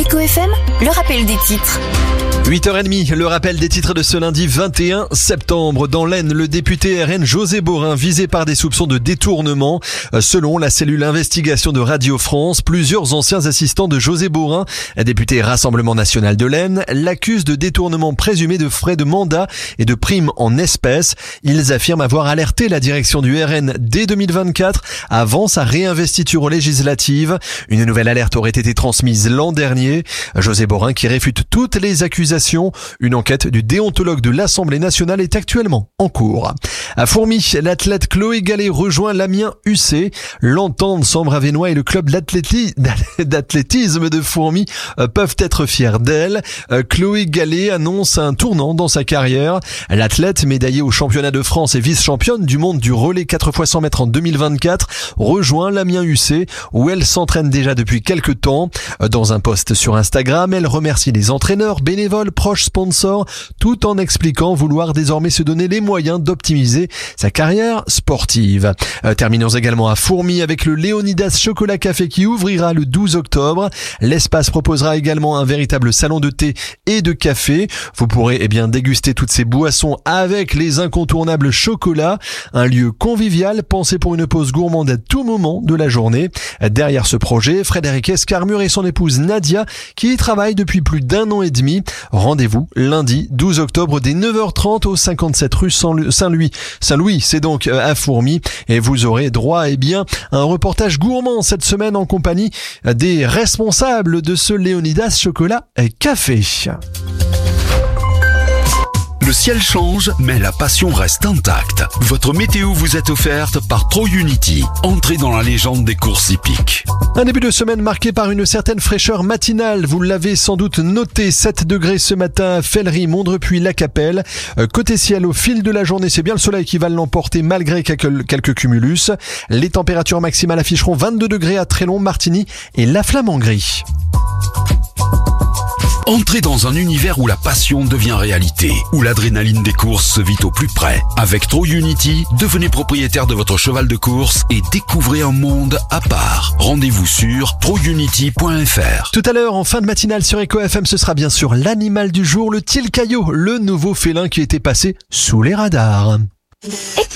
Eco FM, le rappel des titres. 8h30, le rappel des titres de ce lundi 21 septembre. Dans l'Aisne, le député RN José Borin visé par des soupçons de détournement. Selon la cellule investigation de Radio France, plusieurs anciens assistants de José Borin, député Rassemblement National de l'Aisne, l'accusent de détournement présumé de frais de mandat et de primes en espèces. Ils affirment avoir alerté la direction du RN dès 2024 avant sa réinvestiture législative. Une nouvelle alerte aurait été transmise l'an dernier. José Borin qui réfute toutes les accusations. Une enquête du déontologue de l'Assemblée nationale est actuellement en cours. À Fourmi, l'athlète Chloé Gallet rejoint l'Amiens UC. L'Entente Sambre-Avesnois et le club d'athlétisme de Fourmi peuvent être fiers d'elle. Chloé Gallet annonce un tournant dans sa carrière. L'athlète médaillée au championnat de France et vice-championne du monde du relais 4x100 mètres en 2024 rejoint l'Amiens UC où elle s'entraîne déjà depuis quelques temps. Dans un post sur Instagram, elle remercie les entraîneurs, bénévoles, proches, sponsors, tout en expliquant vouloir désormais se donner les moyens d'optimiser sa carrière sportive. Terminons également à Fourmi avec le Léonidas Chocolat Café qui ouvrira le 12 octobre. L'espace proposera également un véritable salon de thé et de café. Vous pourrez déguster toutes ces boissons avec les incontournables chocolats. Un lieu convivial pensé pour une pause gourmande à tout moment de la journée. Derrière ce projet, Frédéric Escarmure et son épouse Nadia qui y travaillent depuis plus d'un an et demi. Rendez-vous lundi 12 octobre dès 9h30 au 57 rue Saint-Louis. Saint-Louis, c'est donc à Fourmi et vous aurez droit à un reportage gourmand cette semaine en compagnie des responsables de ce Léonidas Chocolat Café. Le ciel change, mais la passion reste intacte. Votre météo vous est offerte par ProUnity. Entrez dans la légende des courses hippiques. Un début de semaine marqué par une certaine fraîcheur matinale. Vous l'avez sans doute noté, 7 degrés ce matin à Fellery, Mondrepuis, La Capelle. Côté ciel, au fil de la journée, c'est bien le soleil qui va l'emporter malgré quelques cumulus. Les températures maximales afficheront 22 degrés à Trélon, Martigny et La Flamme-en-Gris. Entrez dans un univers où la passion devient réalité, où l'adrénaline des courses se vit au plus près. Avec ProUnity, devenez propriétaire de votre cheval de course et découvrez un monde à part. Rendez-vous sur prounity.fr. Tout à l'heure, en fin de matinale sur Eco FM, ce sera bien sûr l'animal du jour, le tilcaillot, le nouveau félin qui était passé sous les radars.